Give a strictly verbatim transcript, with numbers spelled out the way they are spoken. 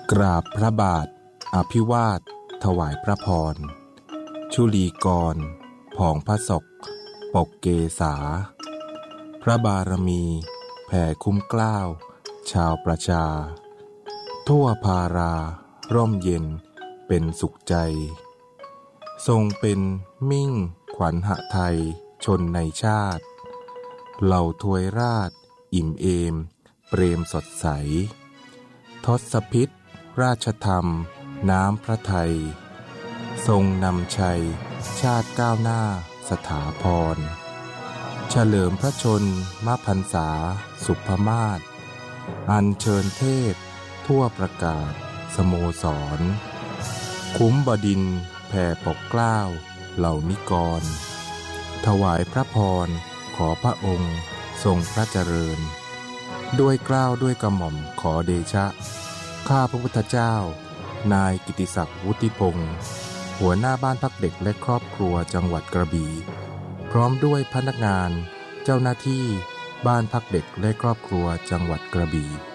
กราบพระบาทอภิวาทถวายพระพรชุลีกรผองพระศกปกเกษาพระบารมีแผ่คุ้มเกล้าชาวประชาทั่วภาราร่มเย็นเป็นสุขใจทรงเป็นมิ่งขวัญหไทยชนในชาติเหล่าทวยราชอิ่มเอมเปรมสดใสทศพิธราชธรรมน้ำพระทัยทรงนำชัยชาติก้าวหน้าสถาพรเฉลิมพระชนมพรรษาสุภมาศอัญเชิญเทพทั่วประกาศสโมสรคุ้มบดินทร์แผ่ปกเกล้าเหล่านิกรถวายพระพรขอพระองค์ทรงพระเจริญด้วยเกล้าด้วยกระหม่อมขอเดชะข้าพระพุทธเจ้านายกิติศักดิ์วุฒิพงศ์หัวหน้าบ้านพักเด็กและครอบครัวจังหวัดกระบี่พร้อมด้วยพนักงานเจ้าหน้าที่บ้านพักเด็กและครอบครัวจังหวัดกระบี่